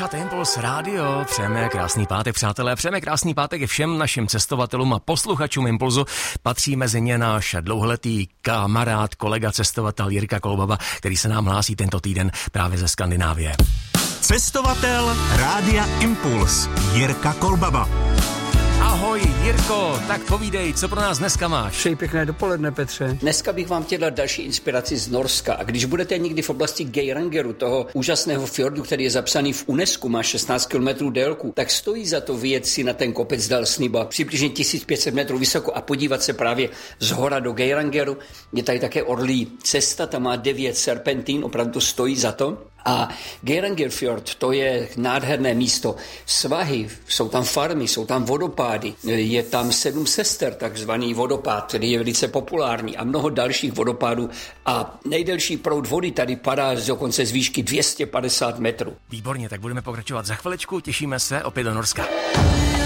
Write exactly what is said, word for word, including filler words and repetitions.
Posloucháte Impuls Radio, přejeme krásný pátek, přátelé, přejeme krásný pátek i všem našim cestovatelům a posluchačům Impulzu. Patří mezi ně náš dlouholetý kamarád, kolega, cestovatel Jirka Kolbaba, který se nám hlásí tento týden právě ze Skandinávie. Cestovatel Rádia Impuls Jirka Kolbaba. Ahoj Jirko, tak povídej, co pro nás dneska máš? Přeji pěkné dopoledne, Petře. Dneska bych vám chtěl dát další inspiraci z Norska. A když budete někdy v oblasti Geirangeru, toho úžasného fjordu, který je zapsaný v UNESCO, má šestnáct kilometrů délku, tak stojí za to vyjet si na ten kopec Dalsnyba, přibližně tisíc pět set metrů vysoko a podívat se právě z hora do Geirangeru. Je tady také orlí cesta, tam má devět serpentín, opravdu to stojí za to. A Geirangerfjord, to je nádherné místo. Svahy, jsou tam farmy, jsou tam vodopády, je tam sedm sester, takzvaný vodopád, který je velice populární a mnoho dalších vodopádů. A nejdelší proud vody tady padá dokonce z výšky dvě stě padesát metrů. Výborně, tak budeme pokračovat za chviličku, těšíme se opět do Norska.